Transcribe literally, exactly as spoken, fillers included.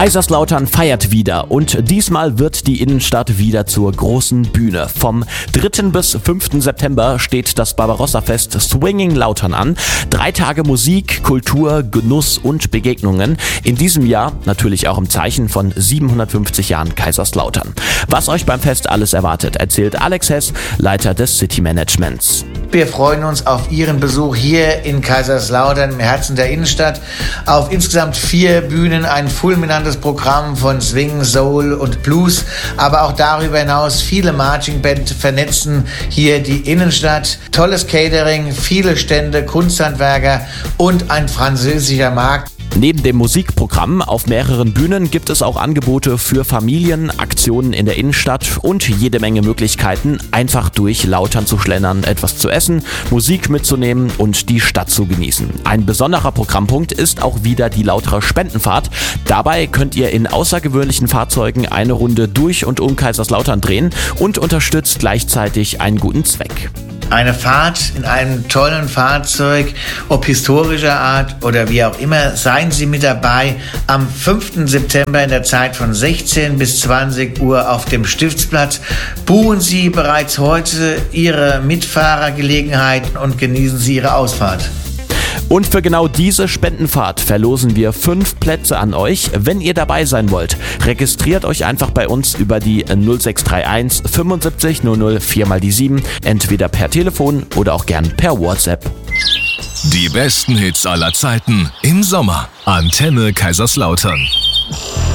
Kaiserslautern feiert wieder und diesmal wird die Innenstadt wieder zur großen Bühne. Vom dritten bis fünften September steht das Barbarossa-Fest Swinging Lautern an. Drei Tage Musik, Kultur, Genuss und Begegnungen. In diesem Jahr natürlich auch im Zeichen von siebenhundertfünfzig Jahren Kaiserslautern. Was euch beim Fest alles erwartet, erzählt Alex Hess, Leiter des City Managements. Wir freuen uns auf Ihren Besuch hier in Kaiserslautern im Herzen der Innenstadt. Auf insgesamt vier Bühnen ein fulminantes Programm von Swing, Soul und Blues, aber auch darüber hinaus viele Marching-Band vernetzen hier die Innenstadt. Tolles Catering, viele Stände, Kunsthandwerker und ein französischer Markt. Neben dem Musikprogramm auf mehreren Bühnen gibt es auch Angebote für Familien, Aktionen in der Innenstadt und jede Menge Möglichkeiten, einfach durch Lautern zu schlendern, etwas zu essen, Musik mitzunehmen und die Stadt zu genießen. Ein besonderer Programmpunkt ist auch wieder die Lauterer Spendenfahrt. Dabei könnt ihr in außergewöhnlichen Fahrzeugen eine Runde durch und um Kaiserslautern drehen und unterstützt gleichzeitig einen guten Zweck. Eine Fahrt in einem tollen Fahrzeug, ob historischer Art oder wie auch immer, seien Sie mit dabei am fünften September in der Zeit von sechzehn bis zwanzig Uhr auf dem Stiftsplatz. Buchen Sie bereits heute Ihre Mitfahrergelegenheit und genießen Sie Ihre Ausfahrt. Und für genau diese Spendenfahrt verlosen wir fünf Plätze an euch. Wenn ihr dabei sein wollt, registriert euch einfach bei uns über die null sechs drei eins fünfundsiebzig null null vier mal die sieben, entweder per Telefon oder auch gern per WhatsApp. Die besten Hits aller Zeiten im Sommer. Antenne Kaiserslautern.